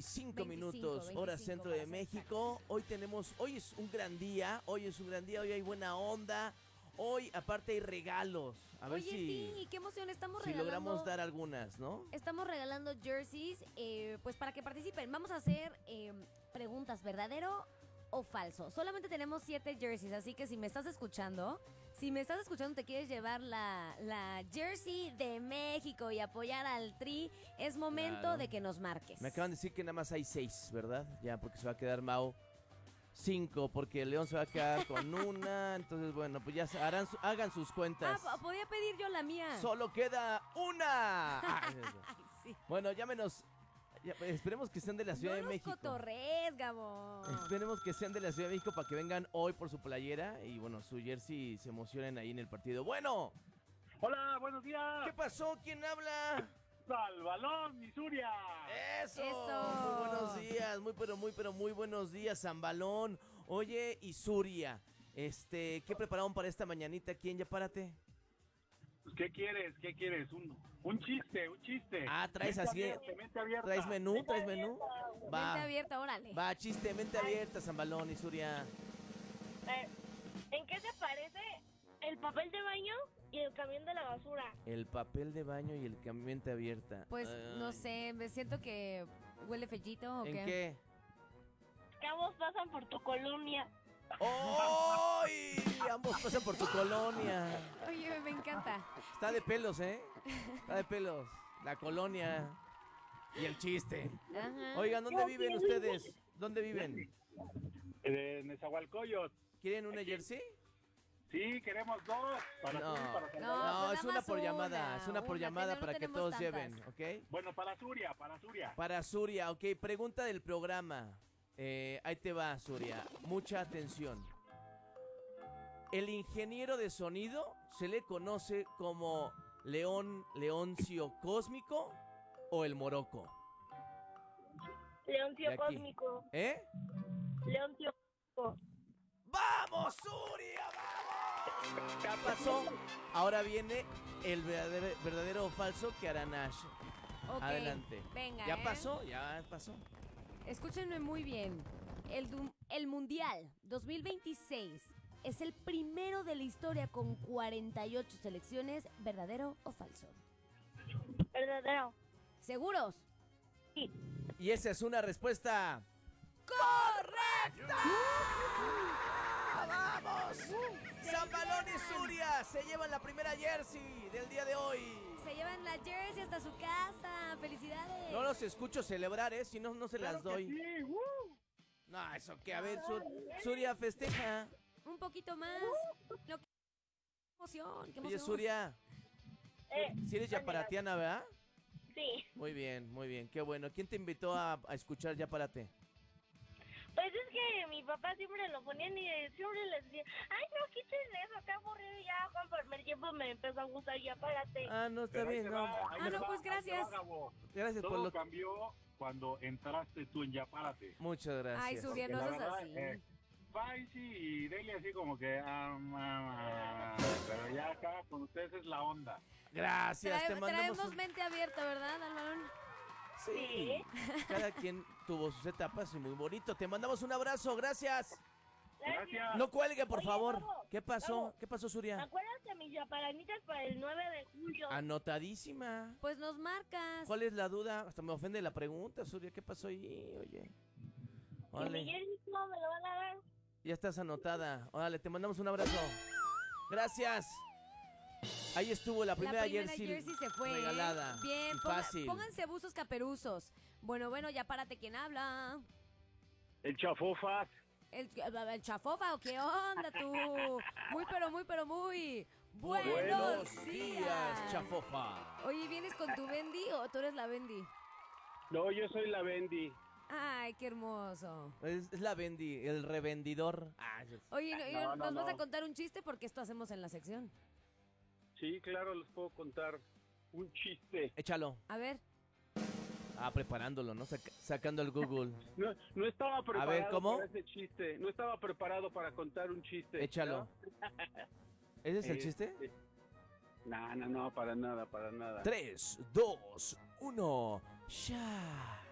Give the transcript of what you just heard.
25 minutos, hora centro de México. Hoy es un gran día, hoy hay buena onda. Hoy, aparte, hay regalos. A ver sí, qué emoción, estamos regalando. Si logramos dar algunas, ¿no? Estamos regalando jerseys, pues para que participen. Vamos a hacer preguntas, ¿verdadero o falso? Solamente tenemos 7 jerseys, así que si me estás escuchando, te quieres llevar la jersey de México y apoyar al Tri, es momento de que nos marques. Me acaban de decir que nada más hay 6, ¿verdad? Ya, porque se va a quedar Mau 5, porque el León se va a quedar con una. Entonces, bueno, pues ya hagan sus cuentas. Podía pedir yo la mía. Solo queda una. Ay, sí. Bueno, llámenos. Esperemos que sean de la Ciudad de México. No los cotorrees, Gabo. Esperemos que sean de la Ciudad de México para que vengan hoy por su playera y, bueno, su jersey, se emocionen ahí en el partido. Bueno. Hola, buenos días. ¿Qué pasó? ¿Quién habla? Zambalón, Misuria. Eso. Muy buenos días, muy buenos días, Zambalón. Oye, Isuria, ¿qué prepararon para esta mañanita aquí en Ya Párate? ¿Qué quieres? Un chiste. Ah, traes así. Mente abierta. ¿Traes menú? Mente abierta, órale. Va, chiste, mente abierta, Zambalón, Isuria. ¿En qué se parece el papel de baño y el camión de la basura? El papel de baño y el camión mente abierta. Pues no sé, me siento que huele fellito o ¿En qué. qué? Que ambos pasan por tu colonia. ¡Ay! Ambos pasan por tu colonia. Oye, me encanta. Está de pelos, ¿eh? Está de pelos. La colonia y el chiste. Ajá. Oigan, ¿dónde viven ustedes? ¿Dónde viven? En Nezahualcóyotl. ¿Quieren una jersey? Sí, queremos 2. No, es una por llamada. Es una por una, llamada no para que todos tantas. lleven, ¿ok? Bueno, para Suria. Para Suria, ok. Pregunta del programa. Ahí te va, Suria. Mucha atención. ¿El ingeniero de sonido se le conoce como Leoncio Cósmico o el Moroco? Leoncio Cósmico. Leoncio Cósmico. ¡Vamos, Suria! ¡Vamos! ¿Qué pasó? Ahora viene el verdadero o falso que hará Nash. Okay, adelante. Venga, Ya pasó. Escúchenme muy bien. El Mundial 2026 es el primero de la historia con 48 selecciones. ¿Verdadero o falso? Verdadero. ¿Seguros? Sí. Y esa es una respuesta ¡correcta! ¡Vamos! Zambalón y Suria se llevan la primera jersey del día de hoy. Se llevan la jersey hasta su casa. ¡Felicidades! No los escucho celebrar, si no, no se las doy. Sí. No, eso que, a ver, Suria, festeja. Un poquito más. No, qué emoción, qué emoción. Oye, Suria, si eres yaparatiana, ¿verdad? Sí. Muy bien, qué bueno. ¿Quién te invitó a escuchar Ya Párate? Pues es que mi papá siempre lo ponían y siempre les decía, ay, no, quiten eso, qué aburrido. Y ya conforme el tiempo me empezó a gustar Ya Párate. Ah, no, está bien, no. Pues gracias. Gracias por Todo lo cambió cuando entraste tú en Ya Párate. Muchas gracias. Ay, Suria, no seas así. Faisy y Delia así como que pero ya acá con ustedes es la onda. Gracias, te mandamos traemos mente abierta, ¿verdad, Alvarón? Sí, cada quien tuvo sus etapas y muy bonito. Te mandamos un abrazo, gracias. Gracias. No cuelgue, por favor. Gabo, ¿Qué pasó? Gabo, ¿Qué pasó, Suria? Acuérdate mis yaparanitas para el 9 de julio. Anotadísima. Pues nos marcas. ¿Cuál es la duda? Hasta me ofende la pregunta, Suria. ¿Qué pasó ahí? Oye. Que Miguel no me lo van a dar. Ya estás anotada. Órale, te mandamos un abrazo. Gracias. Ahí estuvo la primera jersey se fue. regalada. Bien, y fácil. Pónganse buzos caperuzos. Bueno, ya párate, ¿quién habla? El Chafofas. ¿El chafofa o qué onda tú? Muy. Buenos días, Chafofa. Oye, ¿vienes con tu Bendy o tú eres la Bendy? No, yo soy la Bendy. Ay, qué hermoso. Es la Bendy, el revendidor. Oye, ¿nos vas a contar un chiste? Porque esto hacemos en la sección. Sí, claro, les puedo contar un chiste. Échalo. A ver. Preparándolo, ¿no? Sacando el Google. No estaba preparado A ver, ¿cómo? para ese chiste. No estaba preparado para contar un chiste. Échalo. ¿No? ¿Ese es el chiste? No, para nada. 3, 2, 1, ya.